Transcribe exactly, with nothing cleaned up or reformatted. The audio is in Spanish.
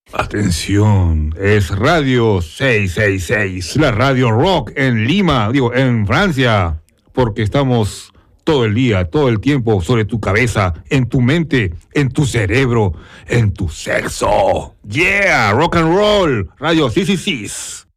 Atención, es Radio seiscientos sesenta y seis, la radio rock en Lima, digo, en Francia, porque estamos todo el día, todo el tiempo sobre tu cabeza, en tu mente, en tu cerebro, en tu sexo. Yeah, rock and roll, Radio seiscientos sesenta y seis.